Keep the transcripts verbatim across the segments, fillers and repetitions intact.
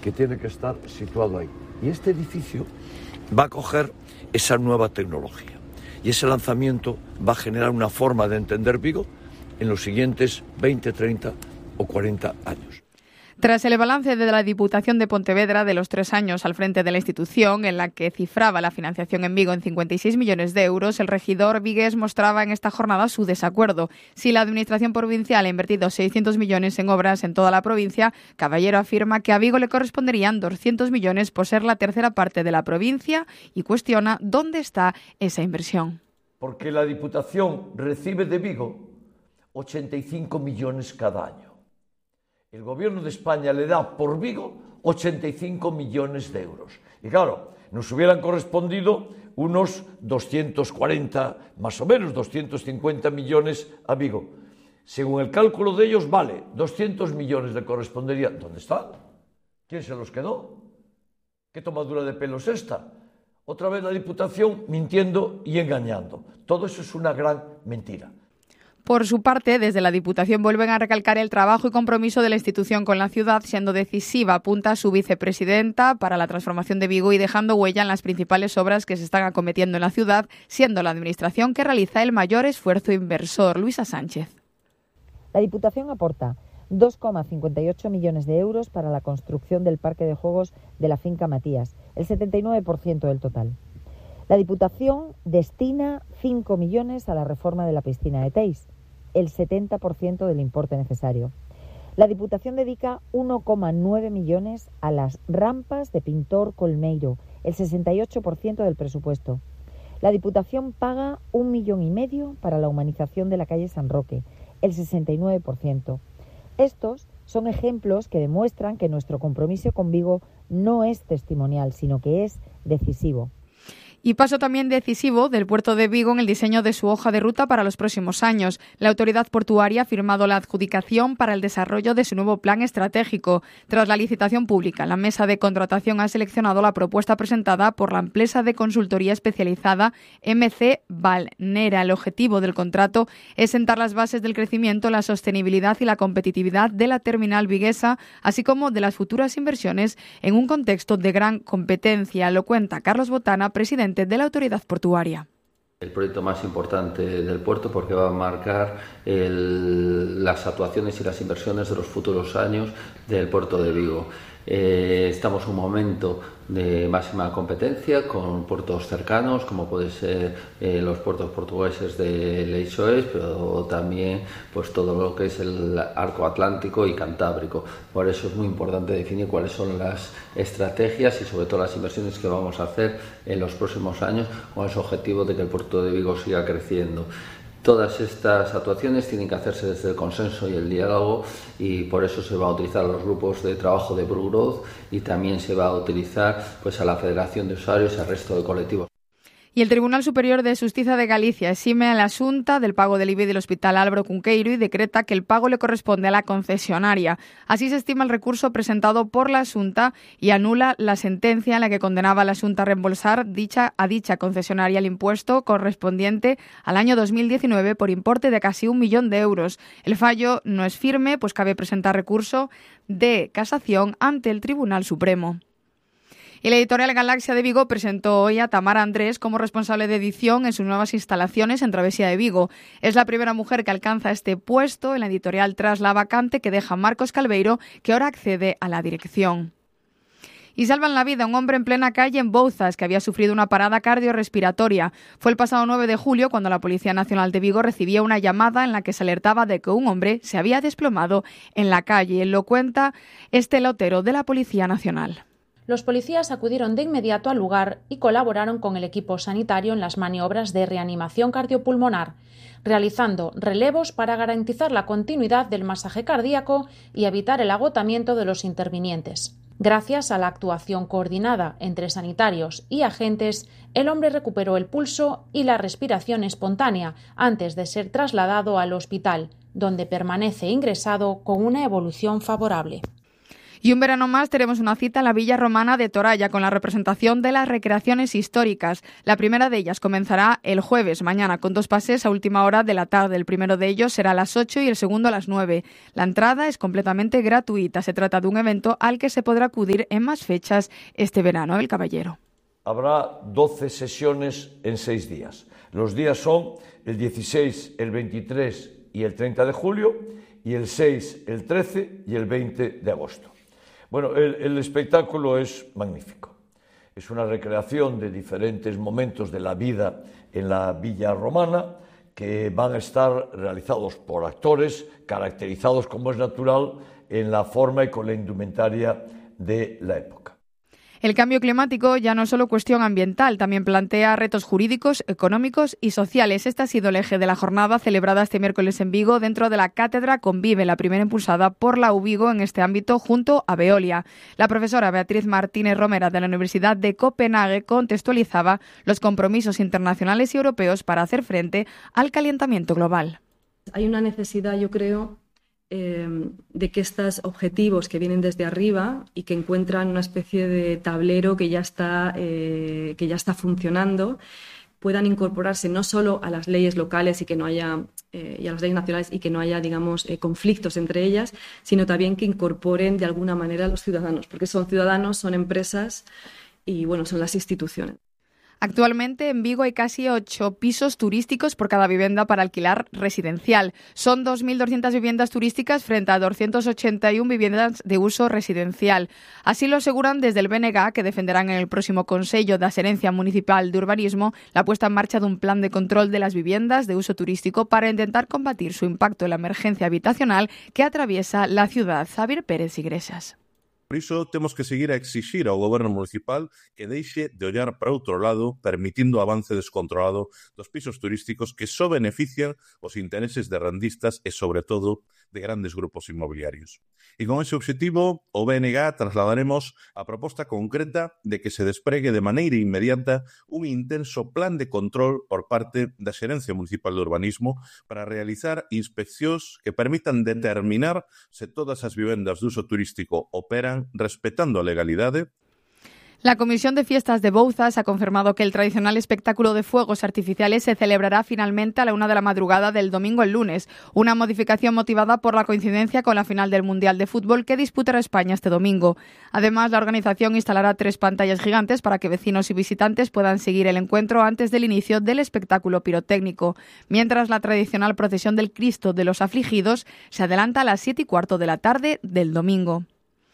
que tiene que estar situado ahí. Y este edificio va a coger esa nueva tecnología. Y ese lanzamiento va a generar una forma de entender Vigo en los siguientes veinte, treinta o cuarenta años. Tras el balance de la Diputación de Pontevedra de los tres años al frente de la institución, en la que cifraba la financiación en Vigo en cincuenta y seis millones de euros, el regidor vigués mostraba en esta jornada su desacuerdo. Si la Administración provincial ha invertido seiscientos millones en obras en toda la provincia, Caballero afirma que a Vigo le corresponderían doscientos millones por ser la tercera parte de la provincia y cuestiona dónde está esa inversión. Porque la Diputación recibe de Vigo ochenta y cinco millones cada año. El Gobierno de España le da por Vigo ochenta y cinco millones de euros. Y claro, nos hubieran correspondido unos doscientos cuarenta, más o menos doscientos cincuenta millones a Vigo. Según el cálculo de ellos, vale, doscientos millones le corresponderían. ¿Dónde están? ¿Quién se los quedó? ¿Qué tomadura de pelo es esta? Otra vez la Diputación mintiendo y engañando. Todo eso es una gran mentira. Por su parte, desde la Diputación vuelven a recalcar el trabajo y compromiso de la institución con la ciudad, siendo decisiva, apunta su vicepresidenta, para la transformación de Vigo y dejando huella en las principales obras que se están acometiendo en la ciudad, siendo la Administración que realiza el mayor esfuerzo inversor. Luisa Sánchez. La Diputación aporta dos coma cincuenta y ocho millones de euros para la construcción del parque de juegos de la finca Matías, el setenta y nueve por ciento del total. La Diputación destina cinco millones a la reforma de la piscina de Teis, el setenta por ciento del importe necesario. La Diputación dedica uno coma nueve millones a las rampas de Pintor Colmeiro, el sesenta y ocho por ciento del presupuesto. La Diputación paga un millón y medio para la humanización de la calle San Roque, el sesenta y nueve por ciento. Estos son ejemplos que demuestran que nuestro compromiso con Vigo no es testimonial, sino que es decisivo. Y paso también decisivo del puerto de Vigo en el diseño de su hoja de ruta para los próximos años. La autoridad portuaria ha firmado la adjudicación para el desarrollo de su nuevo plan estratégico. Tras la licitación pública, la mesa de contratación ha seleccionado la propuesta presentada por la empresa de consultoría especializada M C Valnera. El objetivo del contrato es sentar las bases del crecimiento, la sostenibilidad y la competitividad de la terminal viguesa, así como de las futuras inversiones en un contexto de gran competencia. Lo cuenta Carlos Botana, presidente de la autoridad portuaria. El proyecto más importante del puerto porque va a marcar el, las actuaciones y las inversiones de los futuros años del puerto de Vigo. Eh, estamos en un momento de máxima competencia con puertos cercanos como pueden ser eh, los puertos portugueses de Leixões, pero también pues todo lo que es el arco atlántico y cantábrico. Por eso es muy importante definir cuáles son las estrategias y sobre todo las inversiones que vamos a hacer en los próximos años con ese objetivo de que el puerto de Vigo siga creciendo. Todas estas actuaciones tienen que hacerse desde el consenso y el diálogo y por eso se va a utilizar a los grupos de trabajo de Blue Growth y también se va a utilizar pues, a la Federación de Usuarios y al resto de colectivos. Y el Tribunal Superior de Xustiza de Galicia exime a la Xunta del pago del I B I del Hospital Álvaro Cunqueiro y decreta que el pago le corresponde a la concesionaria. Así se estima el recurso presentado por la Xunta y anula la sentencia en la que condenaba a la Xunta a reembolsar dicha, a dicha concesionaria el impuesto correspondiente al año dos mil diecinueve por importe de casi un millón de euros. El fallo no es firme, pues cabe presentar recurso de casación ante el Tribunal Supremo. Y la editorial Galaxia de Vigo presentó hoy a Tamara Andrés como responsable de edición en sus nuevas instalaciones en Travesía de Vigo. Es la primera mujer que alcanza este puesto en la editorial tras la vacante que deja Marcos Calveiro, que ahora accede a la dirección. Y salvan la vida a un hombre en plena calle en Bouzas que había sufrido una parada cardiorrespiratoria. Fue el pasado nueve de julio cuando la Policía Nacional de Vigo recibía una llamada en la que se alertaba de que un hombre se había desplomado en la calle. Lo cuenta Estela Otero de la Policía Nacional. Los policías acudieron de inmediato al lugar y colaboraron con el equipo sanitario en las maniobras de reanimación cardiopulmonar, realizando relevos para garantizar la continuidad del masaje cardíaco y evitar el agotamiento de los intervinientes. Gracias a la actuación coordinada entre sanitarios y agentes, el hombre recuperó el pulso y la respiración espontánea antes de ser trasladado al hospital, donde permanece ingresado con una evolución favorable. Y un verano más tenemos una cita en la Villa Romana de Toralla con la representación de las recreaciones históricas. La primera de ellas comenzará el jueves, mañana, con dos pases a última hora de la tarde. El primero de ellos será a las ocho y el segundo a las nueve. La entrada es completamente gratuita. Se trata de un evento al que se podrá acudir en más fechas este verano. El Caballero. Habrá doce sesiones en seis días. Los días son el dieciséis, el veintitrés y el treinta de julio y el seis, el trece y el veinte de agosto. Bueno, el, el espectáculo es magnífico. Es una recreación de diferentes momentos de la vida en la Villa Romana que van a estar realizados por actores caracterizados, como es natural, en la forma y con la indumentaria de la época. El cambio climático ya no es solo cuestión ambiental, también plantea retos jurídicos, económicos y sociales. Este ha sido el eje de la jornada celebrada este miércoles en Vigo dentro de la Cátedra Convive, la primera impulsada por la U Vigo en este ámbito junto a Veolia. La profesora Beatriz Martínez Romera de la Universidad de Copenhague contextualizaba los compromisos internacionales y europeos para hacer frente al calentamiento global. Hay una necesidad, yo creo, Eh, de que estos objetivos que vienen desde arriba y que encuentran una especie de tablero que ya está, eh, que ya está funcionando, puedan incorporarse no solo a las leyes locales y que no haya eh, y a las leyes nacionales y que no haya, digamos, eh, conflictos entre ellas, sino también que incorporen de alguna manera a los ciudadanos, porque son ciudadanos, son empresas y bueno, son las instituciones. Actualmente en Vigo hay casi ocho pisos turísticos por cada vivienda para alquilar residencial. Son dos mil doscientas viviendas turísticas frente a doscientas ochenta y una viviendas de uso residencial. Así lo aseguran desde el B N G, que defenderán en el próximo Consello de Xerencia Municipal de Urbanismo la puesta en marcha de un plan de control de las viviendas de uso turístico para intentar combatir su impacto en la emergencia habitacional que atraviesa la ciudad. Javier Pérez Iglesias. Por iso temos que seguir a exixir ao goberno municipal que deixe de ollar para outro lado, permitindo o avance descontrolado dos pisos turísticos que só benefician os intereses de rendistas e, sobre todo, de grandes grupos inmobiliarios. E con ese objetivo, o B N G trasladaremos a proposta concreta de que se despregue de maneira inmediata un intenso plan de control por parte da Xerencia Municipal de Urbanismo para realizar inspeccións que permitan determinar se todas as vivendas de uso turístico operan respetando a legalidade. La Comisión de Fiestas de Bouzas ha confirmado que el tradicional espectáculo de fuegos artificiales se celebrará finalmente a la una de la madrugada del domingo al lunes, una modificación motivada por la coincidencia con la final del Mundial de Fútbol que disputará España este domingo. Además, la organización instalará tres pantallas gigantes para que vecinos y visitantes puedan seguir el encuentro antes del inicio del espectáculo pirotécnico, mientras la tradicional procesión del Cristo de los Afligidos se adelanta a las siete y cuarto de la tarde del domingo.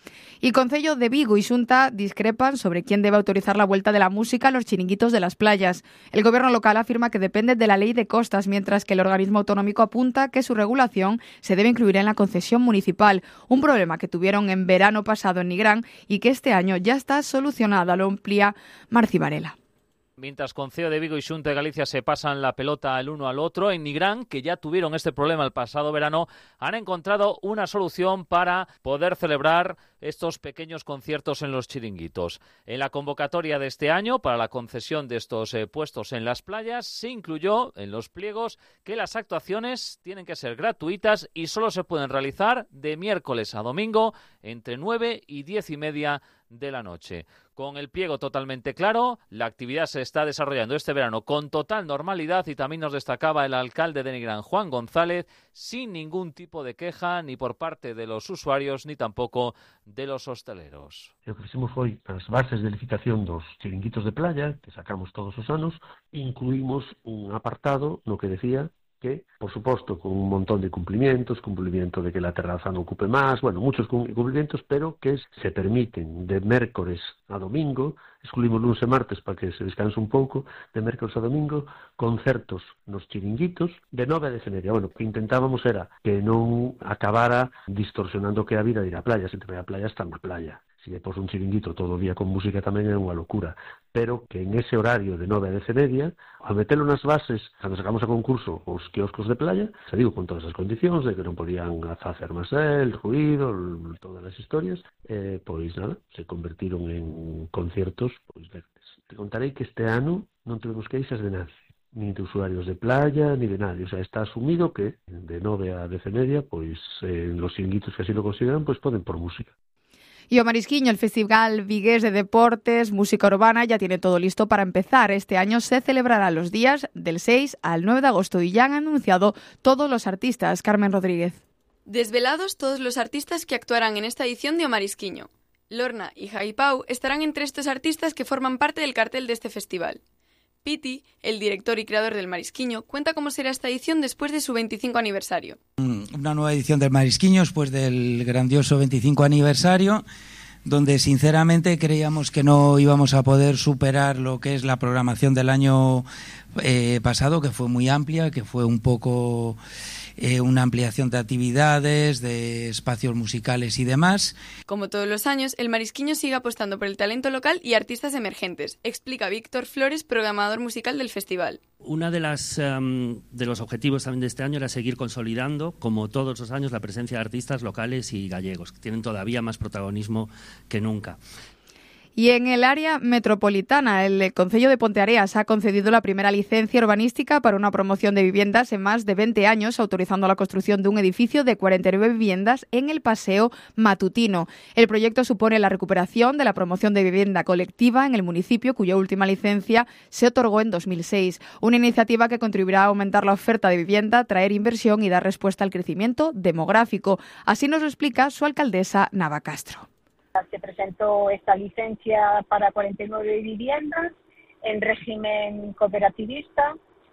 Y Concello de Vigo y Xunta discrepan sobre quién debe autorizar la vuelta de la música a los chiringuitos de las playas. El gobierno local afirma que depende de la ley de costas, mientras que el organismo autonómico apunta que su regulación se debe incluir en la concesión municipal, un problema que tuvieron en verano pasado en Nigrán y que este año ya está solucionado, lo amplía Marci Varela. Mientras Concello de Vigo y Xunta de Galicia se pasan la pelota el uno al otro, en Nigrán, que ya tuvieron este problema el pasado verano, han encontrado una solución para poder celebrar estos pequeños conciertos en los chiringuitos. En la convocatoria de este año para la concesión de estos eh, puestos en las playas se incluyó en los pliegos que las actuaciones tienen que ser gratuitas y solo se pueden realizar de miércoles a domingo entre nueve y diez y media de la noche. Con el pliego totalmente claro, la actividad se está desarrollando este verano con total normalidad y también nos destacaba el alcalde de Nigrán, Juan González, sin ningún tipo de queja ni por parte de los usuarios ni tampoco de los hosteleros. O que fixemos foi as bases de licitación dos chiringuitos de playa, que sacamos todos os anos, incluímos un apartado no que decía que, por suposto, con un montón de cumplimientos, cumplimiento de que la terraza no ocupe más, bueno, muchos cumplimientos, pero que se permiten de mércores a domingo, excluímos lunes e martes para que se descanse un pouco, de mércores a domingo, concertos nos chiringuitos de nove a dez e media. Bueno, o que intentábamos era que non acabara distorsionando que a vida de ir á playa, se te vai á playa, está na playa. Si le pos un chiringuito todo o día con música tamén é unha locura, pero que en ese horario de nove a dez e media, a metelo nas bases, cando sacamos a concurso os quioscos de playa, se digo con todas as condicións de que non podían facer máis el, ruido, todas as historias, eh, pois nada, se convertiron en conciertos pois verdes. Te contarei que este ano non tuvemos queixas de nadie, ni de usuarios de playa, ni de nadie. O sea, está asumido que de nove a dez e media, pois eh, los chiringuitos que así lo consideran, pois poden por música. Y o Marisquiño, el Festival Vigués de Deportes, Música Urbana, ya tiene todo listo para empezar. Este año se celebrará los días del seis al nueve de agosto y ya han anunciado todos los artistas. Carmen Rodríguez. Desvelados todos los artistas que actuarán en esta edición de O Marisquiño. Lorna y Jai Pau estarán entre estos artistas que forman parte del cartel de este festival. Piti, el director y creador del Marisquiño, cuenta cómo será esta edición después de su veinticinco aniversario. Una nueva edición del Marisquiño después del grandioso veinticinco aniversario, donde sinceramente creíamos que no íbamos a poder superar lo que es la programación del año eh, pasado, que fue muy amplia, que fue un poco eh, una ampliación de actividades, de espacios musicales y demás. Como todos los años, el Marisquiño sigue apostando por el talento local y artistas emergentes, explica Víctor Flores, programador musical del festival. Una de las um, de los objetivos también de este año era seguir consolidando, como todos los años, la presencia de artistas locales y gallegos, que tienen todavía más protagonismo que nunca. Y en el área metropolitana, el Concello de Ponteareas ha concedido la primera licencia urbanística para una promoción de viviendas en más de veinte años, autorizando la construcción de un edificio de cuarenta y nueve viviendas en el Paseo Matutino. El proyecto supone la recuperación de la promoción de vivienda colectiva en el municipio, cuya última licencia se otorgó en dos mil seis. Una iniciativa que contribuirá a aumentar la oferta de vivienda, traer inversión y dar respuesta al crecimiento demográfico. Así nos lo explica su alcaldesa, Nava Castro. Se presentó esta licencia para cuarenta y nueve viviendas en régimen cooperativista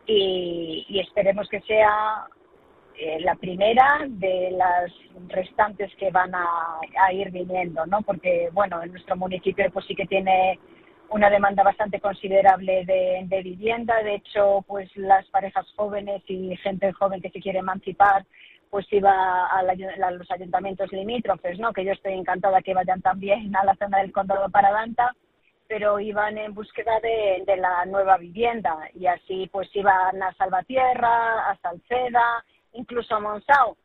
y, y esperemos que sea eh, la primera de las restantes que van a, a ir viniendo, ¿no? Porque, bueno, en nuestro municipio pues sí que tiene una demanda bastante considerable de, de vivienda. De hecho, pues las parejas jóvenes y gente joven que se quiere emancipar pues iba a, la, a los ayuntamientos limítrofes, ¿no? Que yo estoy encantada que vayan también a la zona del Condado Paradanta, pero iban en búsqueda de, de la nueva vivienda y así pues iban a Salvatierra, a Salceda, incluso a Montsao.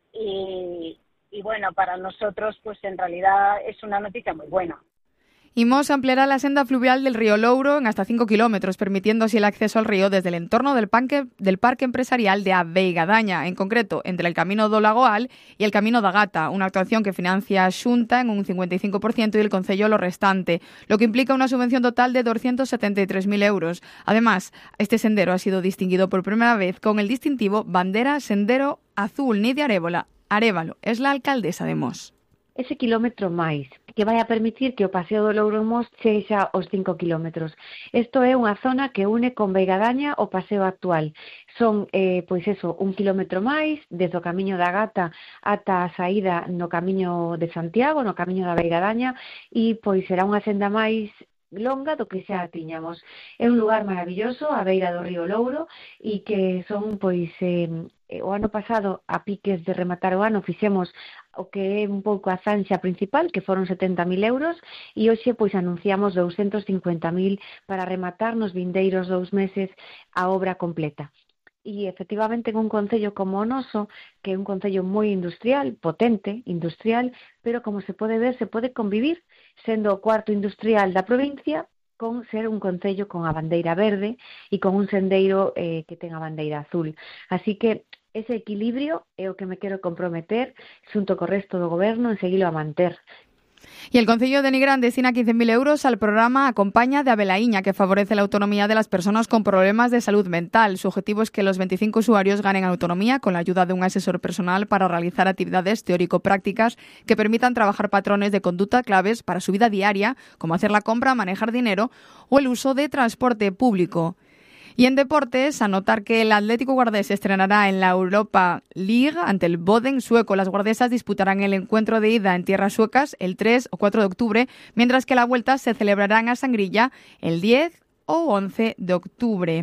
Y, y bueno, para nosotros pues en realidad es una noticia muy buena. Imos ampliará la senda fluvial del río Louro en hasta cinco kilómetros, permitiendo así el acceso al río desde el entorno del parque, del parque empresarial de Aveigadaña, en concreto entre el Camino do Lagoal y el Camino da Gata, una actuación que financia a Xunta en un cincuenta y cinco por ciento y el Concello lo restante, lo que implica una subvención total de doscientos setenta y tres mil euros. Además, este sendero ha sido distinguido por primera vez con el distintivo Bandera Sendero Azul. Nidia Arévola, Arévalo es la alcaldesa de Mos. Ese kilómetro máis, que vai a permitir que o Paseo do Louro en Mos sexa os cinco kilómetros. Isto é unha zona que une con Veigadaña o paseo actual. Son, eh, pois eso, un kilómetro máis, desde o Camiño da Gata ata a saída no Camiño de Santiago, no Camiño da Veigadaña, e pois será unha senda máis longa do que xa tiñamos. É un lugar maravilloso, a beira do río Louro, e que son, pois, eh, o ano pasado, a piques de rematar o ano, fixemos o que é un pouco a zanxa principal, que foron setenta mil euros, e hoxe pois anunciamos doscientos cincuenta mil para rematar nos vindeiros dous meses a obra completa. E efectivamente en un concello como o noso, que é un concello moi industrial, potente, industrial, pero como se pode ver, se pode convivir, sendo o cuarto industrial da provincia, con ser un concello con a bandeira verde e con un sendeiro eh, que ten a bandeira azul. Así que ese equilibrio é o que me quero comprometer xunto co resto do goberno en seguilo a manter. Y el Concello de Nigrán destina quince mil euros al programa Acompaña de Avelaíña, que favorece la autonomía de las personas con problemas de salud mental. Su objetivo es que los veinticinco usuarios ganen autonomía con la ayuda de un asesor personal para realizar actividades teórico-prácticas que permitan trabajar patrones de conducta claves para su vida diaria, como hacer la compra, manejar dinero o el uso de transporte público. Y en deportes, anotar que el Atlético Guardés se estrenará en la Europa League ante el Boden sueco. Las guardesas disputarán el encuentro de ida en tierras suecas el tres o cuatro de octubre, mientras que la vuelta se celebrará en Asangrilla el diez o once de octubre.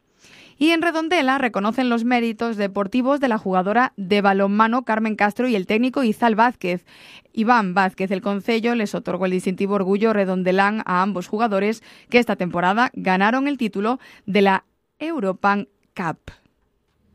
Y en Redondela reconocen los méritos deportivos de la jugadora de balonmano Carmen Castro y el técnico Izal Vázquez. Iván Vázquez, el Concello, les otorgó el distintivo Orgullo Redondelán a ambos jugadores que esta temporada ganaron el título de la Europan Cup.